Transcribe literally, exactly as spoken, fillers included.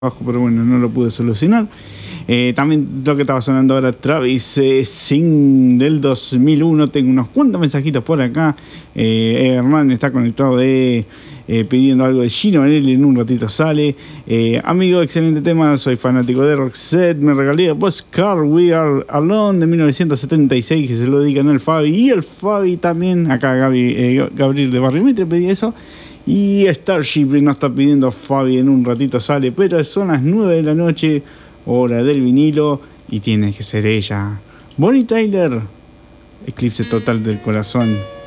bajo, pero bueno, no lo pude solucionar. Eh, también lo que estaba sonando ahora, Travis eh, Sing del dos mil uno. Tengo unos cuantos mensajitos por acá. Eh, Hernán está conectado de, eh, pidiendo algo de Gino Vanelli, en un ratito sale. Eh, amigo, excelente tema, soy fanático de Roxette. Me regalé Postcard We Are Alone de mil novecientos setenta y seis, que se lo dedican al Fabi. Y el Fabi también, acá Gaby, eh, Gabriel de Barrimetre pedí eso. Y Starship nos está pidiendo Fabi, en un ratito sale, pero son las nueve de la noche, hora del vinilo, y tiene que ser ella. Bonnie Tyler, Eclipse Total del Corazón.